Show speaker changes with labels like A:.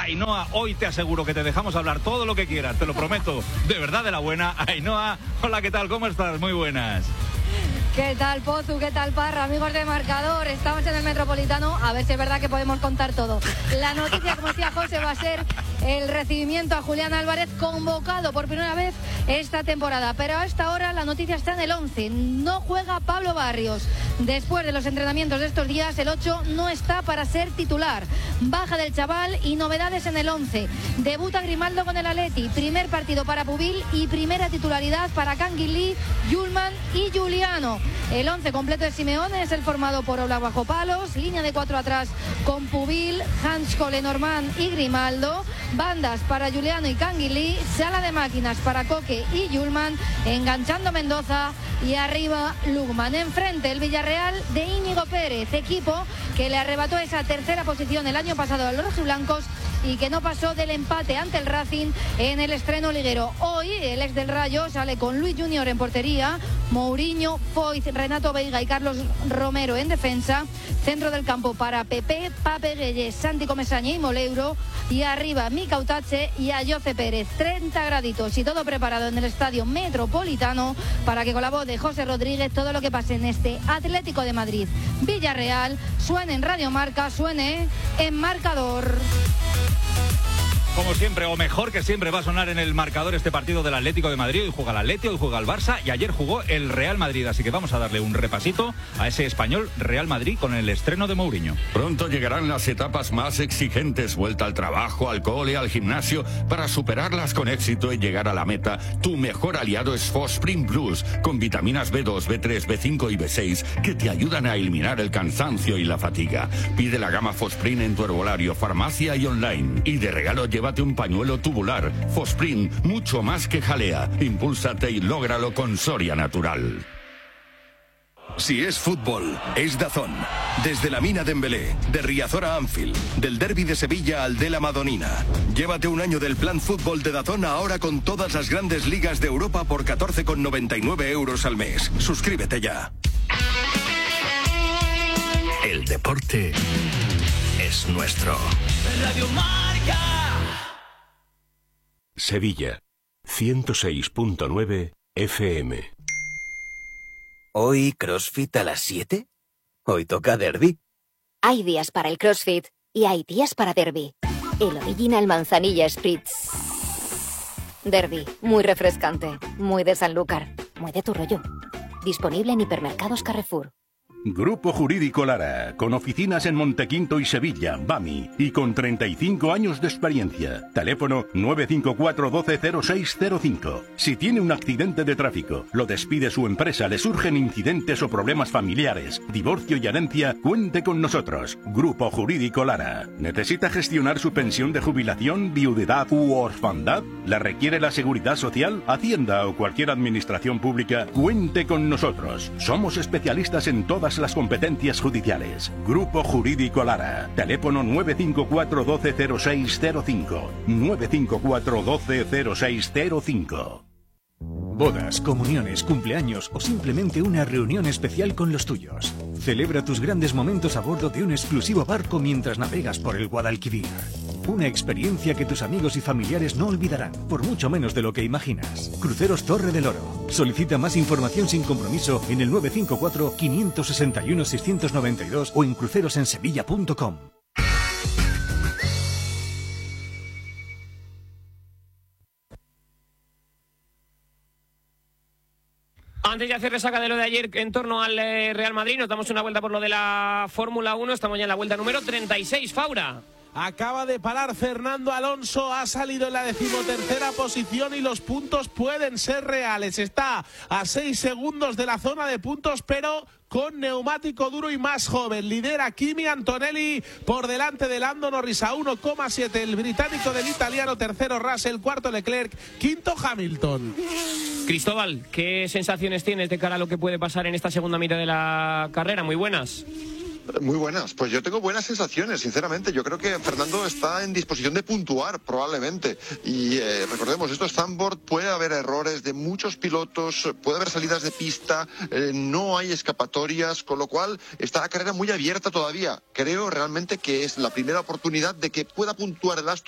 A: Ainhoa, hoy te aseguro que te dejamos hablar todo lo que quieras, te lo prometo, de verdad de la buena. Ainhoa, hola, ¿qué tal? ¿Cómo estás? Muy buenas.
B: ¿Qué tal, Pozu? ¿Qué tal, Parra? Amigos de Marcador, estamos en el Metropolitano, a ver si es verdad que podemos contar todo. La noticia, como decía José, va a ser el recibimiento a Julián Álvarez, convocado por primera vez esta temporada. Pero a esta hora la noticia está en el 11. No juega Pablo Barrios. Después de los entrenamientos de estos días, el 8 no está para ser titular. Baja del chaval y novedades en el 11. Debuta Grimaldo con el Atleti. Primer partido para Pubil y primera titularidad para Canguilí, Yulman y Juliano. El 11 completo de Simeone es el formado por Oblak bajo palos, línea de 4 atrás con Pubil, Hansko, Lenormand y Grimaldo, bandas para Juliano y Canguilí, sala de máquinas para Coque y Yulman, enganchando Mendoza y arriba Lugman. Enfrente el Villarreal de Íñigo Pérez, equipo que le arrebató esa tercera posición el año pasado a los rojiblancos y que no pasó del empate ante el Racing en el estreno liguero. Hoy el ex del Rayo sale con Luis Junior en portería, Mourinho, Foyt, Renato Veiga y Carlos Romero en defensa, centro del campo para Pepe, Pape Gueye, Santi Comesaña y Moleiro, y arriba Mika Utache y Ayoce Pérez. 30 graditos y todo preparado en el Estadio Metropolitano para que con la voz de José Rodríguez todo lo que pase en este Atlético de Madrid Villarreal suene en Radio Marca, suene en Marcador.
A: Como siempre, o mejor que siempre, va a sonar en el Marcador este partido del Atlético de Madrid. Hoy juega el Atleti, hoy juega el Barça y ayer jugó el Real Madrid. Así que vamos a darle un repasito a ese español Real Madrid con el estreno de Mourinho.
C: Pronto llegarán las etapas más exigentes, vuelta al trabajo, al cole, al gimnasio. Para superarlas con éxito y llegar a la meta, tu mejor aliado es Fosprin Plus, con vitaminas B2, B3, B5 y B6 que te ayudan a eliminar el cansancio y la fatiga. Pide la gama Fosprin en tu herbolario, farmacia y online. Y de regalo llévate un pañuelo tubular. Fosprin, mucho más que jalea. Impúlsate y lógralo con Soria Natural.
D: Si es fútbol, es DAZN. Desde la Mina Dembélé, de Riazor a Anfield, del Derbi de Sevilla al de la Madonina. Llévate un año del plan fútbol de DAZN ahora con todas las grandes ligas de Europa por 14,99 € al mes. Suscríbete ya.
E: El deporte es nuestro.
F: Radio Marca.
E: Sevilla, 106.9 FM.
G: ¿Hoy CrossFit a las 7? Hoy toca derbi.
H: Hay días para el CrossFit y hay días para derbi. El Original Manzanilla Spritz. Derbi, muy refrescante, muy de Sanlúcar, muy de tu rollo. Disponible en hipermercados Carrefour.
I: Grupo Jurídico Lara, con oficinas en Montequinto y Sevilla, BAMI, y con 35 años de experiencia. Teléfono 954 12 0605. Si tiene un accidente de tráfico, lo despide su empresa, le surgen incidentes o problemas familiares, divorcio y herencia, cuente con nosotros. Grupo Jurídico Lara. ¿Necesita gestionar su pensión de jubilación, viudedad u orfandad? ¿La requiere la Seguridad Social, Hacienda o cualquier administración pública? Cuente con nosotros. Somos especialistas en todas las competencias judiciales. Grupo Jurídico Lara. Teléfono 954 12 0605. 954 12 0605.
J: Bodas, comuniones, cumpleaños o simplemente una reunión especial con los tuyos. Celebra tus grandes momentos a bordo de un exclusivo barco mientras navegas por el Guadalquivir. Una experiencia que tus amigos y familiares no olvidarán, por mucho menos de lo que imaginas. Cruceros Torre del Oro. Solicita más información sin compromiso en el 954 561 692 o en crucerosensevilla.com.
K: Antes de hacer resaca de lo de ayer en torno al Real Madrid, nos damos una vuelta por lo de la Fórmula 1. Estamos ya en la vuelta número 36, Faura.
L: Acaba de parar Fernando Alonso, ha salido en la 13ª posición y los puntos pueden ser reales. Está a 6 segundos de la zona de puntos, pero con neumático duro y más joven. Lidera Kimi Antonelli por delante de Lando Norris a 1,7. El británico del italiano, tercero Russell, cuarto Leclerc, quinto Hamilton.
K: Cristóbal, ¿qué sensaciones tienes de cara a lo que puede pasar en esta segunda mitad de la carrera? Muy buenas.
M: Muy buenas, pues yo tengo buenas sensaciones, sinceramente. Yo creo que Fernando está en disposición de puntuar, probablemente. Y recordemos, esto es Zandvoort, puede haber errores de muchos pilotos, puede haber salidas de pista, no hay escapatorias, con lo cual está la carrera muy abierta todavía. Creo realmente que es la primera oportunidad de que pueda puntuar el Aston